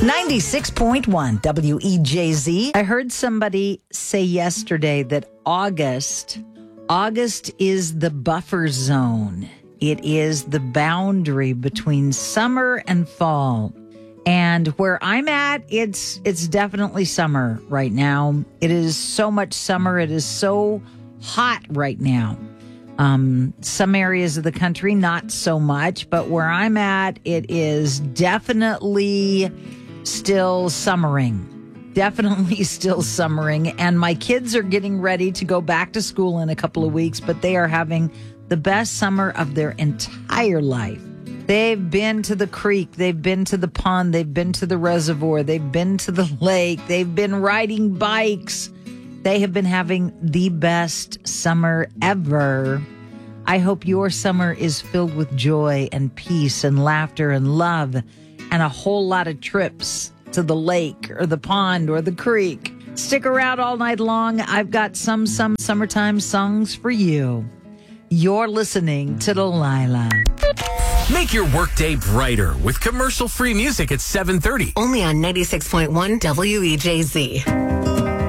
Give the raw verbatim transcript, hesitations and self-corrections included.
ninety-six point one W E J Z. I heard somebody say yesterday that August, August is the buffer zone. It is the boundary between summer and fall. And where I'm at, it's it's definitely summer right now. It is so much summer. It is so hot right now. Um, some areas of the country, not so much. But where I'm at, it is definitely still summering. Definitely still summering. And my kids are getting ready to go back to school in a couple of weeks, but they are having the best summer of their entire life. They've been to the creek, they've been to the pond, they've been to the reservoir, they've been to the lake, they've been riding bikes. They have been having the best summer ever. I hope your summer is filled with joy and peace and laughter and love and a whole lot of trips to the lake or the pond or the creek. Stick around all night long. I've got some some summertime songs for you. You're listening to Delilah. Make your workday brighter with commercial-free music at seven thirty. Only on ninety-six point one W E J Z.